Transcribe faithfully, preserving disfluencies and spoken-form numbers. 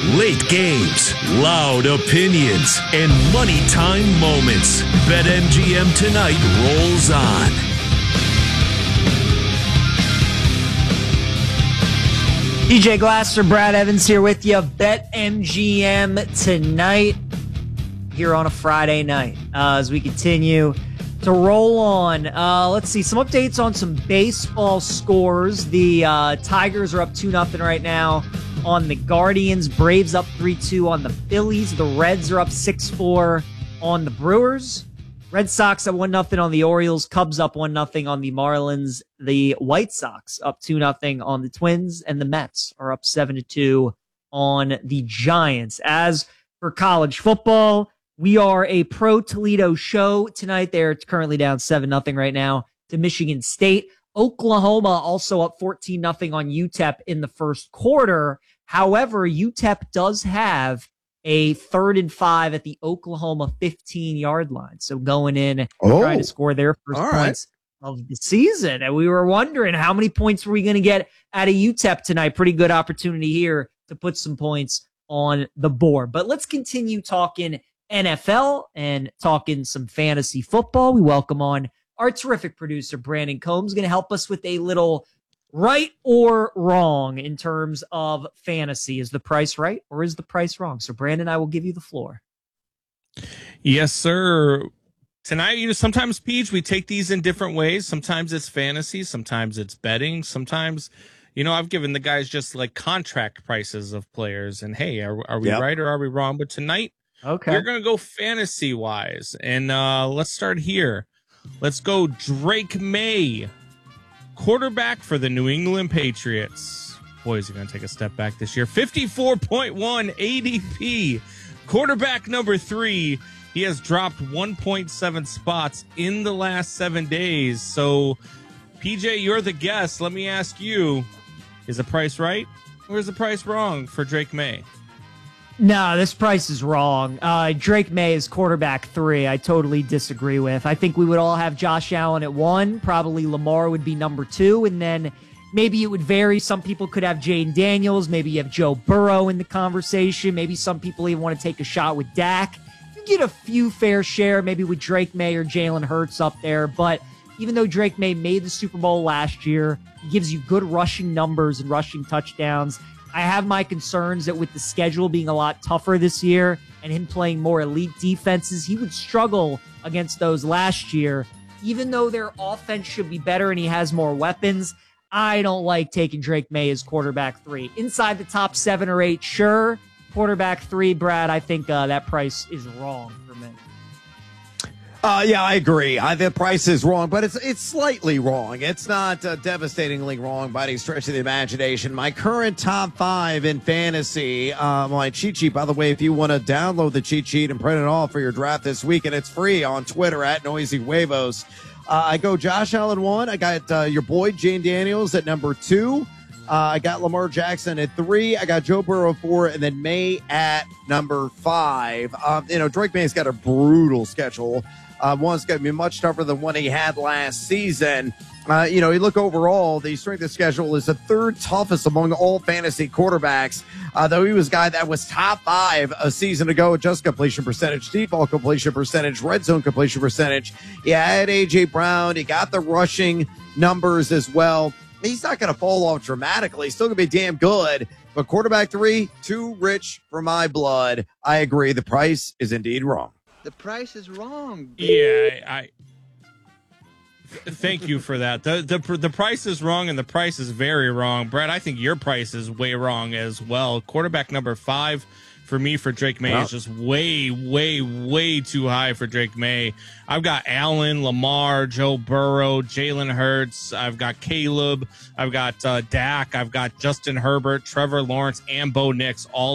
Late games, loud opinions, and money time moments. BetMGM tonight rolls on. D J Glasser, Brad Evans here with you. BetMGM tonight here on a Friday night uh, as we continue to roll on. Uh, let's see, some updates on some baseball scores. The uh, Tigers are up two nothing right now on the Guardians. Braves up three two on the Phillies. The Reds are up six four on the Brewers. Red Sox up one nothing on the Orioles. Cubs up one nothing on the Marlins. The White Sox up two nothing on the Twins. And the Mets are up seven to two on the Giants. As for college football, we are a pro Toledo show tonight. They're currently down seven nothing right now to Michigan State. Oklahoma also up fourteen nothing on U T E P in the first quarter. However, U T E P does have a third and five at the Oklahoma fifteen-yard line. So going in, oh, trying to score their first points right. of the season. And we were wondering, how many points were we going to get out of U T E P tonight? Pretty good opportunity here to put some points on the board. But let's continue talking N F L and talking some fantasy football. We welcome on our terrific producer, Brandon Combs, going to help us with a little right or wrong in terms of fantasy. Is the price right or is the price wrong? So, Brandon, I will give you the floor. Yes, sir. Tonight, you know, sometimes, Peach, we take these in different ways. Sometimes it's fantasy. Sometimes it's betting. Sometimes, you know, I've given the guys just like contract prices of players. And, hey, are, are we yep. right or are we wrong? But tonight, okay, we're going to go fantasy-wise. And uh, let's start here. Let's go Drake May, quarterback for the New England Patriots. Boy, is he going to take a step back this year. fifty-four point one A D P. Quarterback number three. He has dropped one point seven spots in the last seven days. So, P J, you're the guest. Let me ask you, is the price right or is the price wrong for Drake May? No, this price is wrong. Uh, Drake May is quarterback three. I totally disagree with. I think we would all have Josh Allen at one. Probably Lamar would be number two. And then maybe it would vary. Some people could have Jaden Daniels. Maybe you have Joe Burrow in the conversation. Maybe some people even want to take a shot with Dak. You get a few fair share, maybe with Drake May or Jalen Hurts up there. But even though Drake May made the Super Bowl last year, he gives you good rushing numbers and rushing touchdowns. I have my concerns that with the schedule being a lot tougher this year and him playing more elite defenses, he would struggle against those last year. Even though their offense should be better and he has more weapons, I don't like taking Drake May as quarterback three. Inside the top seven or eight, sure. Quarterback three, Brad, I think uh, that price is wrong for me. Uh, yeah, I agree. I, the price is wrong, but it's it's slightly wrong. It's not uh, devastatingly wrong by any stretch of the imagination. My current top five in fantasy, uh, my cheat sheet, by the way, if you want to download the cheat sheet and print it off for your draft this week, and it's free on Twitter at Noisy Huevos. Uh, I go Josh Allen one. I got uh, your boy Jane Daniels at number two. Uh, I got Lamar Jackson at three. I got Joe Burrow four, and then May at number five. Um, you know, Drake May's got a brutal schedule. Uh, one's going to be much tougher than one he had last season. Uh, you know, you look overall, the strength of schedule is the third toughest among all fantasy quarterbacks, uh, though he was a guy that was top five a season ago, just completion percentage, default completion percentage, red zone completion percentage. He had A J Brown. He got the rushing numbers as well. He's not going to fall off dramatically. He's still going to be damn good. But quarterback three, too rich for my blood. I agree. The price is indeed wrong. The price is wrong. Yeah, I. Thank you for that. The, the the price is wrong, and the price is very wrong. Brad, I think your price is way wrong as well. Quarterback number five for me for Drake May well, is just way, way, way too high for Drake May. I've got Allen, Lamar, Joe Burrow, Jalen Hurts. I've got Caleb. I've got uh, Dak. I've got Justin Herbert, Trevor Lawrence, and Bo Nix all